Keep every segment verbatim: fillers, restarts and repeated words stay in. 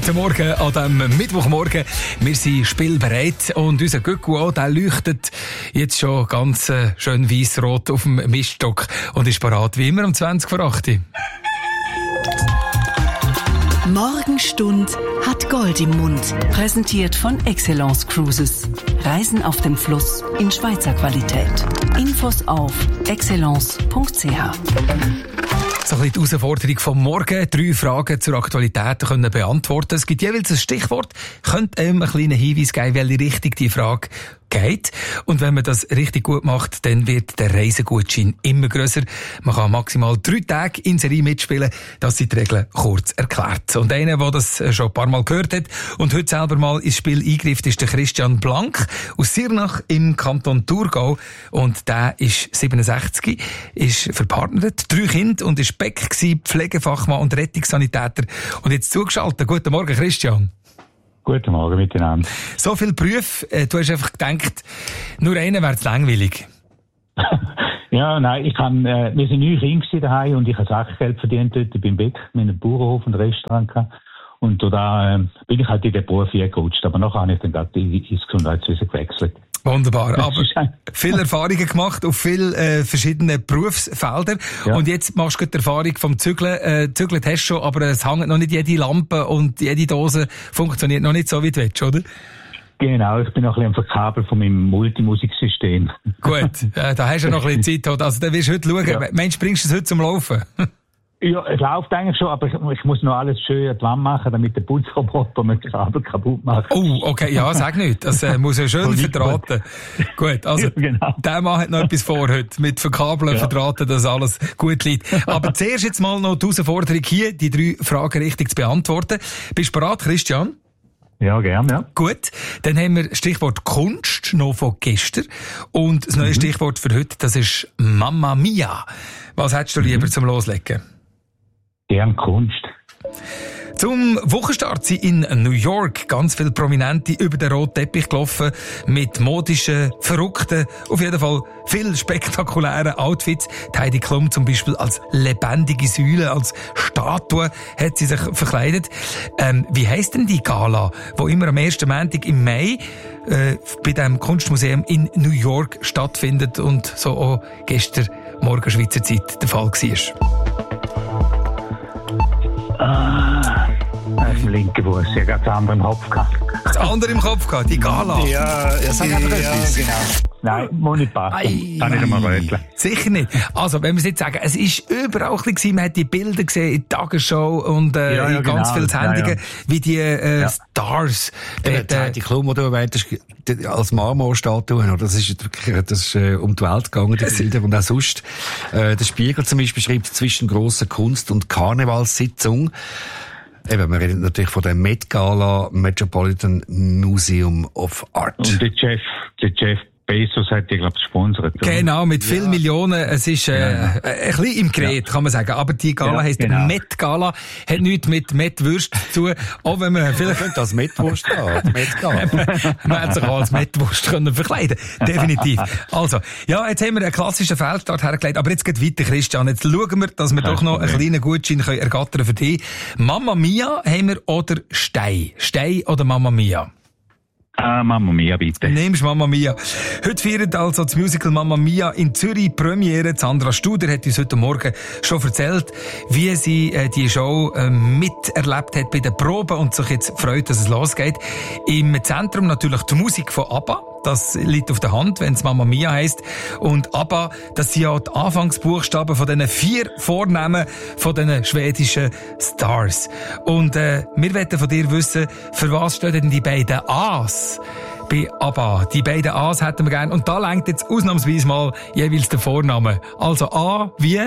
Guten Morgen an diesem Mittwochmorgen. Wir sind spielbereit und unser Göcku auch, der leuchtet jetzt schon ganz äh, schön weiss-rot auf dem Miststock und ist parat wie immer um zwanzig vor acht. Morgenstund hat Gold im Mund. Präsentiert von Excellence Cruises. Reisen auf dem Fluss in Schweizer Qualität. Infos auf excellence punkt c h. So ein bisschen die Herausforderung vom Morgen. Drei Fragen zur Aktualität können beantworten. Es gibt jeweils ein Stichwort. Könnte einem einen kleinen Hinweis geben, welche Richtung die Frage geht. Und wenn man das richtig gut macht, dann wird der Reisegutschein immer grösser. Man kann maximal drei Tage in Serie mitspielen. Das sind die Regeln kurz erklärt. Und einer, der das schon ein paar Mal gehört hat und heute selber mal ins Spiel eingreift, ist der Christian Blank aus Sirnach im Kanton Thurgau. Und der ist siebenundsechzig, ist verpartnert, drei Kinder und ist Beck gewesen, Pflegefachmann und Rettungssanitäter. Und jetzt zugeschaltet. Guten Morgen, Christian. Guten Morgen miteinander. So viele Berufe, äh, du hast einfach gedacht, nur einer wäre zu langweilig. Ja, nein, ich kann, äh, wir sind neun Kinder daheim und ich habe Sachgeld verdient dort beim Beck, mit einem Bauernhof und Restaurant gehabt. Und da äh, bin ich halt in den Beruf eingerutscht. Aber nachher habe ich dann gerade ins Gesundheitswesen gewechselt. Wunderbar, aber viele Erfahrungen gemacht auf vielen äh, verschiedenen Berufsfeldern. Ja. Und jetzt machst du die Erfahrung vom Zügeln. Äh, Zügeln hast du schon, aber es hängt noch nicht jede Lampe und jede Dose funktioniert noch nicht so, wie du willst, oder? Genau, ich bin noch ein bisschen am Verkabeln von meinem Multimusiksystem. Gut, äh, da hast du noch ein bisschen Zeit. Also da wirst du heute schauen. Ja. Mensch, bringst du es heute zum Laufen? Ja, es läuft eigentlich schon, aber ich, ich muss noch alles schön an die Wand machen, damit der Putzroboter nicht das Kabel kaputt macht. Oh, okay, ja, sag nicht. Das äh, muss ja schön verdrahten. Gut, also, genau. Der Mann hat noch etwas vor heute. Mit Verkabeln, ja. Verdrahten, dass alles gut liegt. Aber zuerst jetzt mal noch die Herausforderung hier, die drei Fragen richtig zu beantworten. Bist du bereit, Christian? Ja, gern, ja. Gut, dann haben wir Stichwort Kunst, noch von gestern. Und das neue mhm. Stichwort für heute, das ist Mamma Mia. Was hättest du lieber mhm. zum Loslegen? Gern Kunst. Zum Wochenstart sind in New York ganz viele Prominente über den roten Teppich gelaufen mit modischen, verrückten, auf jeden Fall viel spektakulären Outfits. Die Heidi Klum zum Beispiel als lebendige Säule, als Statue hat sie sich verkleidet. Ähm, wie heisst denn die Gala, wo immer am ersten Montag im Mai äh, bei dem Kunstmuseum in New York stattfindet und so auch gestern Morgen Schweizer Zeit der Fall war? Ah, auf dem linken Fuß. Ich habe das andere im Kopf gehabt. Das andere im Kopf gehabt, die Gala. Ja, ja, sag einfach ja, etwas. Genau. Nein, muss nicht passen. Kann ich nicht mal röteln. Sicher nicht. Also, wenn wir es jetzt sagen, es ist überall ein bisschen, man hat die Bilder gesehen in der Tagesschau und äh, ja, ja, in ganz genau. vielen Sendungen, ja, ja. wie die äh, ja. Stars. Ja, die Heidi Klum, die du erwähnt hast, als Marmorstatue, das ist wirklich, das ist äh, um die Welt gegangen, die Bilder, und auch sonst. Äh, der Spiegel zum Beispiel schreibt, zwischen grosser Kunst und Karnevalssitzung. Eben, wir reden natürlich von der Met Gala, Metropolitan Museum of Art. Und der Chef, der Chef Bezos hat die, glaube ich, gesponsert. Genau, mit vielen ja. Millionen. Es ist äh, ja. ein bisschen im Gerät, ja. kann man sagen. Aber die Gala ja, heisst genau. Met Gala, hat nichts mit Met Würst zu tun. Auch wenn man vielleicht... Man könnte als Metwurst gehen, Met Gala. Man hätte sich auch als Metwurst können verkleiden. Definitiv. Also, ja, jetzt haben wir einen klassischen Feldstart hergelegt. Aber jetzt geht weiter, Christian. Jetzt schauen wir, dass wir ja, doch noch einen kleinen Gutschein können ergattern für dich. Mamma Mia haben wir oder Stein? Stein oder Mamma Mia? Ah, Mamma Mia, bitte. Nimmst Mamma Mia. Heute feiert also das Musical Mamma Mia in Zürich Premiere. Sandra Studer hat uns heute Morgen schon erzählt, wie sie äh, die Show äh, miterlebt hat bei den Proben und sich jetzt freut, dass es losgeht. Im Zentrum natürlich die Musik von ABBA. Das liegt auf der Hand, wenn es Mamma Mia heisst. Und ABBA, das sind ja die Anfangsbuchstaben von diesen vier Vornamen von diesen schwedischen Stars. Und äh, wir wollen von dir wissen, für was stehen denn die beiden A's bei ABBA? Die beiden A's hätten wir gerne. Und da lenkt jetzt ausnahmsweise mal jeweils der Vorname. Also A wie?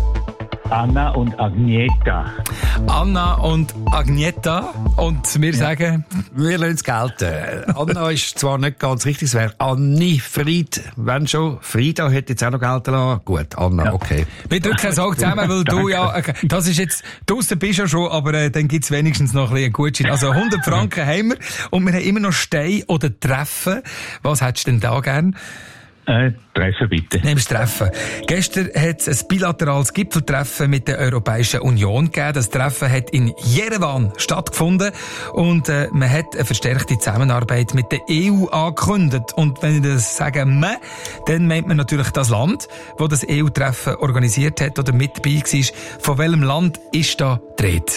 Anna und Agneta. Anna und Agneta. Und wir ja. sagen... Wir lassen es gelten. Anna ist zwar nicht ganz richtig, es wäre Anni Fried. Wenn schon, Frieda hätte jetzt auch noch gelten lassen. Gut, Anna, ja. okay. Wir drücken es auch zusammen, weil du ja... Das ist jetzt... Draussen bist du ja schon, aber äh, dann gibt's wenigstens noch ein bisschen Gutschein. Also hundert Franken haben wir und wir haben immer noch Stein oder Treffen. Was hättest du denn da gern? Äh, Treffen bitte. Nimmst Treffen. Gestern hat es ein bilaterales Gipfeltreffen mit der Europäischen Union gegeben. Das Treffen hat in Jerewan stattgefunden und äh, man hat eine verstärkte Zusammenarbeit mit der E U angekündigt. Und wenn ich das sage, man, dann meint man natürlich das Land, das das E U-Treffen organisiert hat oder mit dabei war. Von welchem Land ist da die Rede?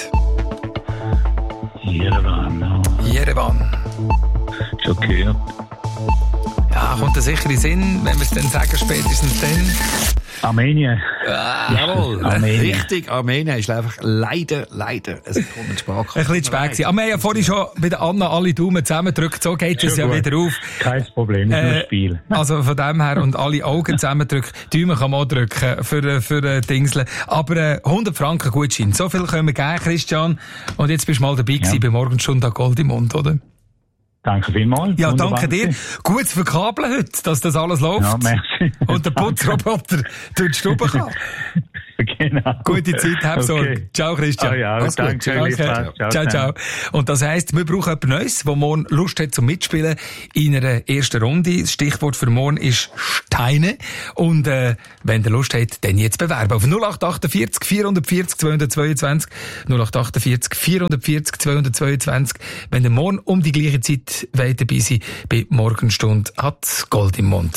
Jerewan. No. Jerewan. Schon gehört. Ja, kommt der sichere Sinn, wenn wir es dann sagen, spätestens dann. Armenien. Ah, jawohl, Armenien. Richtig, Armenien ist einfach leider, leider ein Sprach. Ein bisschen zu spät gewesen. Aber wir haben ja vorhin schon bei der Anna alle Daumen zusammengedrückt, so geht es ja gut. wieder auf. Kein Problem, ist nur Äh, Spiel. Also von dem her und alle Augen zusammendrücken. Daumen kann man auch drücken für, für äh, Dingsle. Aber äh, hundert Franken Gutschein. So viel können wir geben, Christian. Und jetzt bist du mal dabei gewesen Ja. bei Morgenstunde Gold im Mund, oder? Danke vielmals. Ja, Wunderbar. danke dir. Gutes Verkabeln heute, dass das alles läuft. Ja, merci. Und der Putzroboter durch die Stube kann. Genau. Gute Zeit, hab Sorge. Okay. Ciao, Christian. Ah ja, Mach's gut. danke. Danke. Ciao, Ciao, ciao. ciao. Und das heisst, wir brauchen jemand Neues, der morgen Lust hat zum Mitspielen in einer ersten Runde. Das Stichwort für morgen ist Steine. Und äh, wenn ihr Lust habt, dann jetzt bewerben. Auf null acht achtundvierzig vierhundertvierzig zweihundertzweiundzwanzig null acht achtundvierzig vierhundertvierzig zweihundertzweiundzwanzig. Wenn ihr morgen um die gleiche Zeit wollt dabei sein bei Morgenstunde hat Gold im Mund.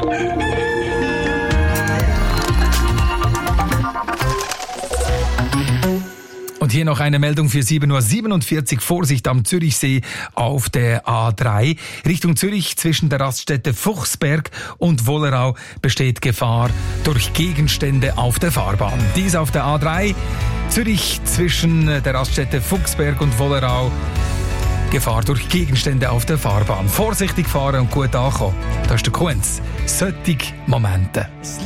Und hier noch eine Meldung für sieben Uhr siebenundvierzig. Vorsicht am Zürichsee auf der A drei. Richtung Zürich zwischen der Raststätte Fuchsberg und Wollerau besteht Gefahr durch Gegenstände auf der Fahrbahn. Dies auf der A drei. Zürich zwischen der Raststätte Fuchsberg und Wollerau. Gefahr durch Gegenstände auf der Fahrbahn. Vorsichtig fahren und gut ankommen. Das ist der Kunz. Solche Momente.